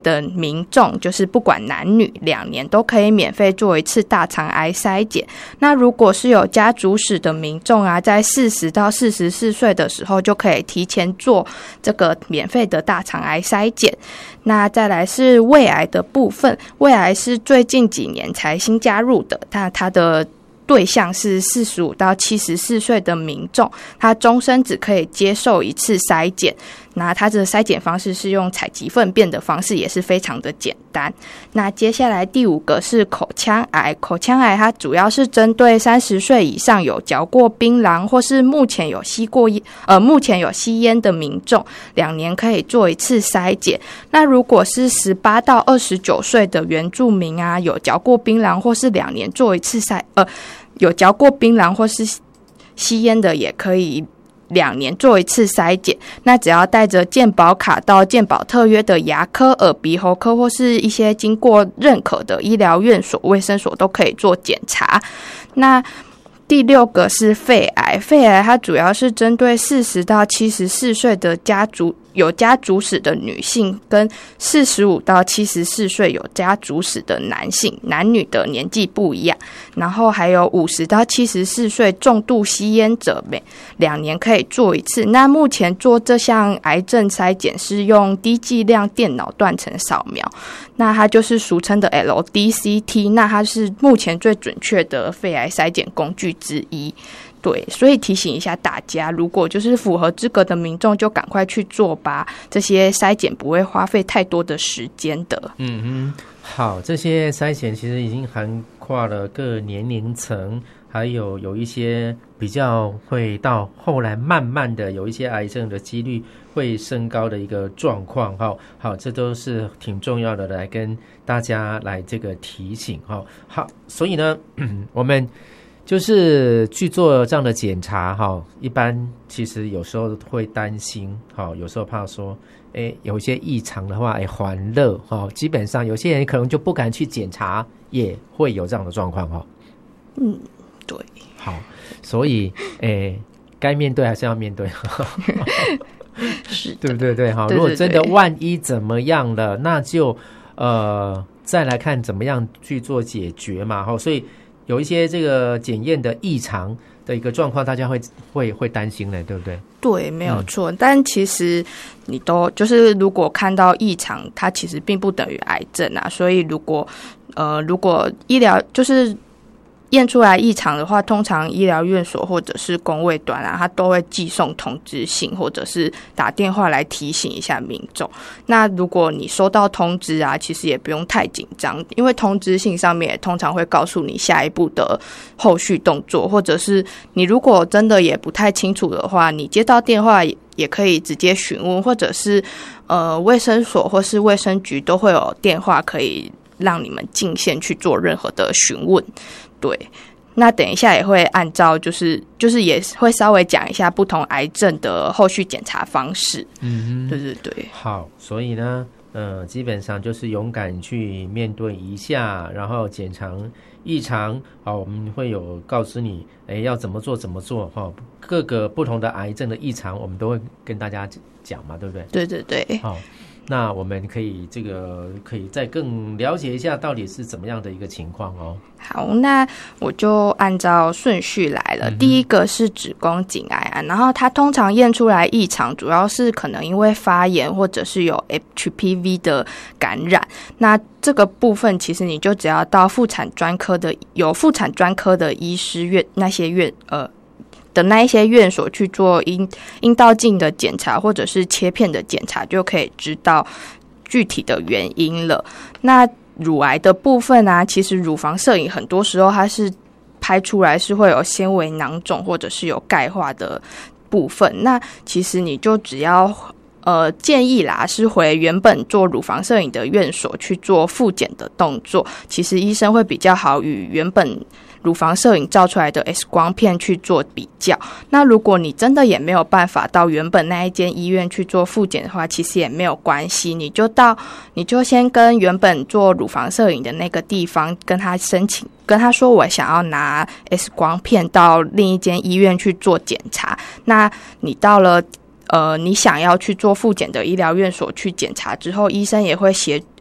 的民众，就是不管男女2年都可以免费做一次大肠癌筛检。那如果是有家族史的民众啊，在40到44岁的时候就可以提前做这个免费的大肠癌筛检。那再来是胃癌的部分，胃癌是最近几年才新加入的，它的对象是45到74岁的民众，他终身只可以接受一次筛检。那他的筛检方式是用采集粪便的方式，也是非常的简单。那接下来第5个是口腔癌，口腔癌它主要是针对30岁以上有嚼过槟榔或是目前有吸烟的民众，2年可以做一次筛检。那如果是18到29岁的原住民啊，有嚼过槟榔或是2年做一次有嚼过槟榔或是吸烟的，也可以2年做一次筛检。那只要带着健保卡到健保特约的牙科、耳鼻喉科或是一些经过认可的医疗院所、卫生所都可以做检查。那第6个是肺癌，肺癌它主要是针对40到74岁的有家族史的女性，跟45到74岁有家族史的男性，男女的年纪不一样。然后还有50到74岁重度吸烟者，每2年可以做一次。那目前做这项癌症筛检是用低剂量电脑断层扫描，那它就是俗称的 LDCT， 那它是目前最准确的肺癌筛检工具之一。对，所以提醒一下大家，如果就是符合资格的民众，就赶快去做吧。这些筛检不会花费太多的时间的。 好，这些筛检其实已经涵跨了各年龄层，还有一些比较会到后来慢慢的有一些癌症的几率会升高的一个状况。好，这都是挺重要的，来跟大家来这个提醒。好，所以呢，我们就是去做这样的检查，一般其实有时候会担心，有时候怕说有一些异常的话缓热，基本上有些人可能就不敢去检查，也会有这样的状况。 对。 好，所以该面对还是要面对。 是， 对不对？对，如果真的万一怎么样了，那就再来看怎么样去做解决嘛。所以有一些这个检验的异常的一个状况，大家会担心的，对不对？ 对，没有错。但其实你都就是如果看到异常，它其实并不等于癌症啊。所以如果医疗就是验出来异常的话，通常医疗院所或者是公卫端啊，他都会寄送通知信，或者是打电话来提醒一下民众。那如果你收到通知啊，其实也不用太紧张，因为通知信上面也通常会告诉你下一步的后续动作，或者是你如果真的也不太清楚的话，你接到电话也可以直接询问，或者是卫生所或是卫生局都会有电话可以让你们进线去做任何的询问。对，那等一下也会按照就是也会稍微讲一下不同癌症的后续检查方式。对。 好，所以呢基本上就是勇敢去面对一下，然后检查异常，我们会有告诉你要怎么做各个不同的癌症的异常我们都会跟大家讲嘛，对不对？ 对。 好，那我们可以再更了解一下到底是怎么样的一个情况哦。 好，那我就按照顺序来了。第一个是子宫颈癌啊，然后它通常验出来异常，主要是可能因为发炎或者是有 HPV 的感染。那这个部分其实你就只要到妇产专科的医师那一些院所去做阴道镜的检查或者是切片的检查，就可以知道具体的原因了。那乳癌的部分啊，其实乳房摄影很多时候它是拍出来是会有纤维囊肿或者是有钙化的部分，那其实你就只要建议啦是回原本做乳房摄影的院所去做复检的动作，其实医生会比较好与原本乳房摄影照出来的 X 光片去做比较。那如果你真的也没有办法到原本那一间医院去做复检的话，其实也没有关系，你就先跟原本做乳房摄影的那个地方跟他申请，跟他说我想要拿 X 光片到另一间医院去做检查。那你到了你想要去做复检的医疗院所去检查之后，医生也会